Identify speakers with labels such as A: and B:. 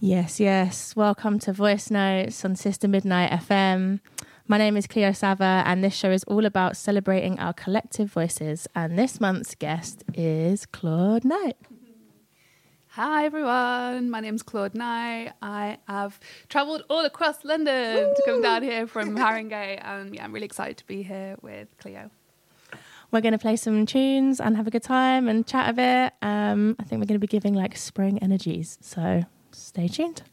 A: Yes, yes. Welcome to Voice Notes on Sister Midnight FM. My name is Cleo Sava, and this show is all about celebrating our collective voices. And this month's guest is Claude Knight.
B: Hi everyone, my name's Claude Knight. I have travelled all across London to come down here from Haringey, and I'm really excited to be here with Cleo.
A: We're going to play some tunes and have a good time and chat a bit. I think we're going to be giving like spring energies, so stay tuned.